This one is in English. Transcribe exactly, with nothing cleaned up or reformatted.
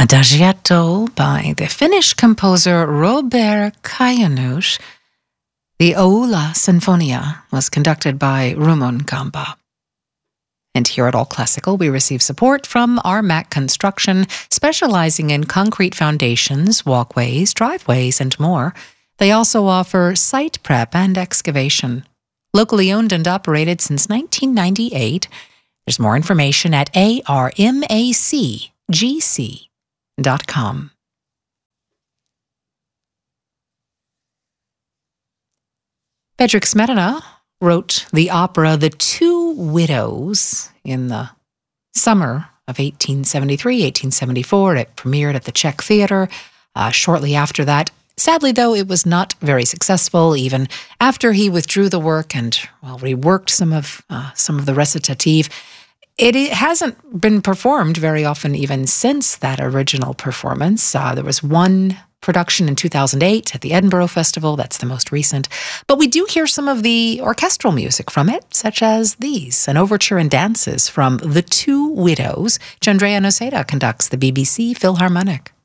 Adagietto by the Finnish composer Robert Kajanus. The Oula Sinfonia was conducted by Rumon Kamba. And here at All Classical, we receive support from Armac Construction, specializing in concrete foundations, walkways, driveways, and more. They also offer site prep and excavation. Locally owned and operated since nineteen ninety-eight. There's more information at A R M A C G C dot com. Bedřich Smetana wrote the opera The Two Widows in the summer of eighteen seventy-three, eighteen seventy-four. It premiered at the Czech Theatre. Uh, shortly after that, sadly, though, it was not very successful. Even after he withdrew the work and, well, reworked some of uh, some of the recitative, it, it hasn't been performed very often even since that original performance. Uh, there was one production in two thousand eight at the Edinburgh Festival. That's the most recent. But we do hear some of the orchestral music from it, such as these, an overture and dances from The Two Widows. Andrea Noseda conducts the B B C Philharmonic.